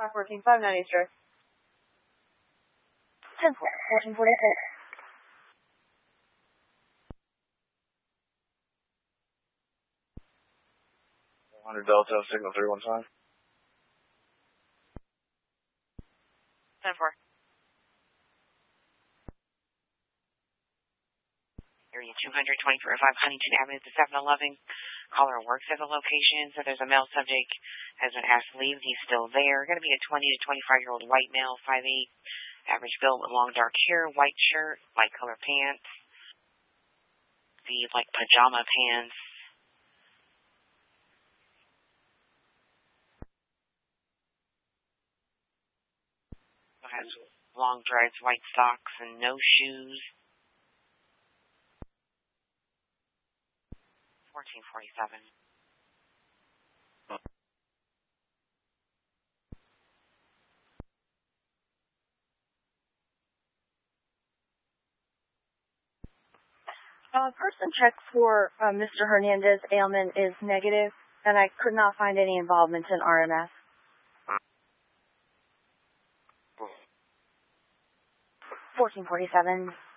514, 598, sir. 10-4, 1446. 100 Delta, signal 315. 10-4. Area 224-5 Huntington Avenue, the 7-Eleven. Caller works at the location, so there's a male subject has been asked to leave. He's still there. Going to be a 20 to 25-year-old white male, 5'8", average build with long dark hair, white shirt, light color pants, the like pajama pants. Has long dreads, white socks, and no shoes. 1447. Person check for Mr. Hernandez ailment is negative, and I could not find any involvement in RMS. 1447.